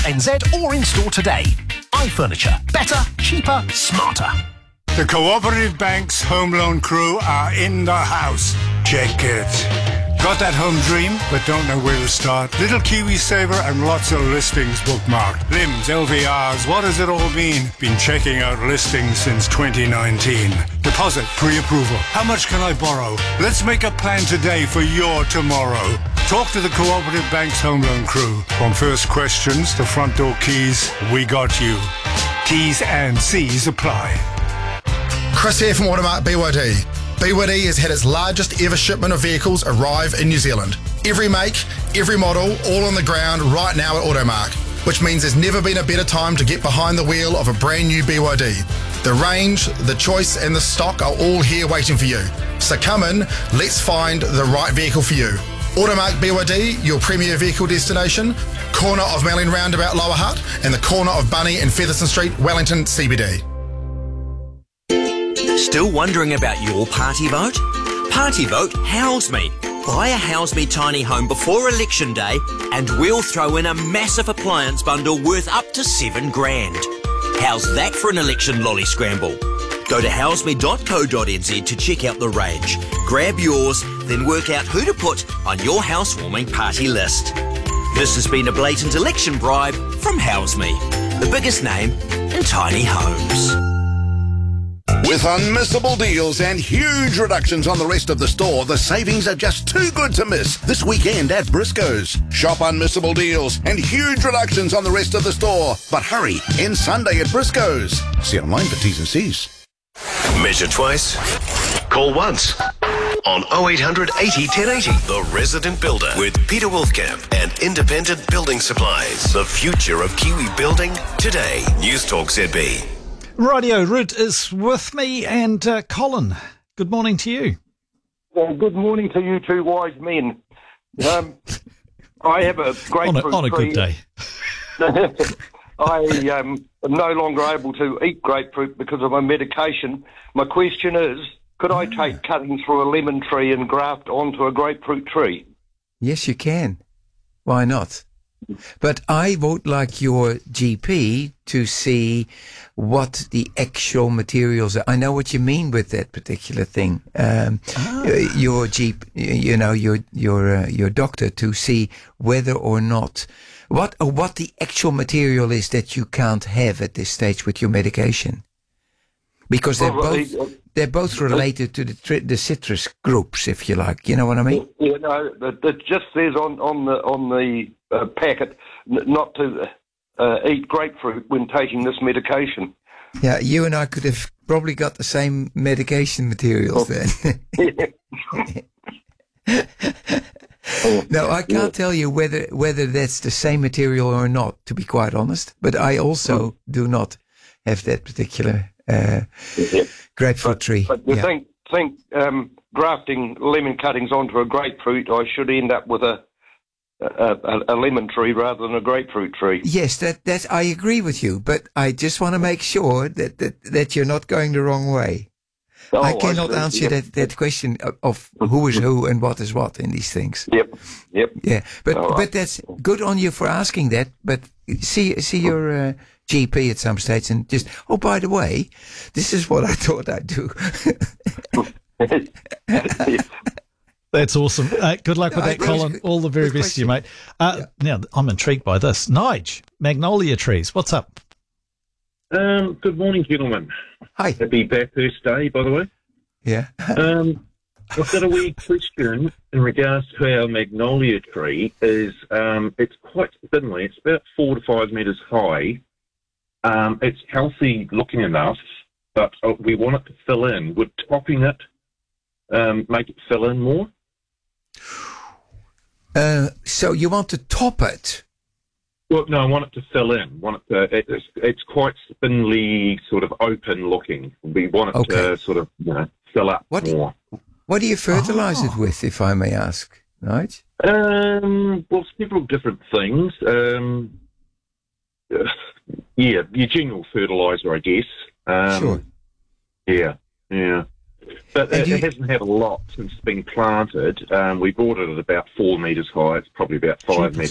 NZ or in store today. iFurniture. Better, cheaper, smarter. The Cooperative Bank's home loan crew are in the house. Check it. Got that home dream, but don't know where to start? Little Kiwi Saver and lots of listings bookmarked. Limbs, LVRs, what does it all mean? Been checking out listings since 2019. Deposit, pre-approval. How much can I borrow? Let's make a plan today for your tomorrow. Talk to the Cooperative Bank's home loan crew. From first questions to front door keys, we got you. T's and C's apply. Chris here from Automark BYD. BYD has had its largest ever shipment of vehicles arrive in New Zealand. Every make, every model, all on the ground right now at Automark, which means there's never been a better time to get behind the wheel of a brand new BYD. The range, the choice and the stock are all here waiting for you. So come in, let's find the right vehicle for you. Automark BYD, your premier vehicle destination, corner of Melling Roundabout Lower Hutt and the corner of Bunny and Featherston Street, Wellington CBD. Still wondering about your party vote? Party vote Houseme. Buy a Houseme tiny home before election day and we'll throw in a massive appliance bundle worth up to $7,000. How's that for an election lolly scramble? Go to houseme.co.nz to check out the range. Grab yours, then work out who to put on your housewarming party list. This has been a blatant election bribe from Houseme, the biggest name in tiny homes. With unmissable deals and huge reductions on the rest of the store, the savings are just too good to miss this weekend at Briscoe's. Shop unmissable deals and huge reductions on the rest of the store. But hurry, end Sunday at Briscoe's. See online for T's and C's. Measure twice, call once. On 0800 80 1080, The Resident Builder with Peter Wolfkamp and Independent Building Supplies. The future of Kiwi building today. News Talk ZB. Radio Root is with me and Colin. Good morning to you. Well, good morning to you two wise men. I have a grapefruit on a tree. good day. I am no longer able to eat grapefruit because of my medication. My question is, could I take cuttings from a lemon tree and graft onto a grapefruit tree? Yes, you can. Why not? But I would like your GP to see what the actual materials are. I know what you mean with that particular thing. Your GP, you know, your doctor to see whether or not what the actual material is that you can't have at this stage with your medication, because they're both related to the citrus groups, if you like. You know what I mean? Yeah, no, it just says on the packet not to eat grapefruit when taking this medication. Yeah, you and I could have probably got the same medication materials then. No, I can't tell you whether that's the same material or not, to be quite honest. But I also do not have that particular grapefruit tree. But you think grafting lemon cuttings onto a grapefruit, I should end up with a lemon tree rather than a grapefruit tree. Yes, that I agree with you, but I just want to make sure that you're not going the wrong way. Oh, I cannot answer that question of who is who and what is what in these things. Yep. Yeah, but that's good on you for asking that. But see your GP at some stage and just, oh, by the way, this is what I thought I'd do. That's awesome. Good luck with that, Colin. All the very best to you, mate. Now, I'm intrigued by this. Nige, magnolia trees, what's up? Good morning, gentlemen. Hi. Happy Bathurst Day, by the way. Yeah. I've got a wee question in regards to our magnolia tree. It's quite thinly. It's about 4 to 5 metres high. It's healthy looking enough, but we want it to fill in. Would topping it make it fill in more? So you want to top it? Well, no, I want it to fill in. It's quite thinly, sort of open looking. We want it to sort of, fill up more. What do you fertilise it with, if I may ask, Nige? Well, several different things. Your general fertiliser, I guess. Sure. Yeah. But it hasn't had a lot since it's been planted. We bought it at about 4 metres high. It's probably about 5 metres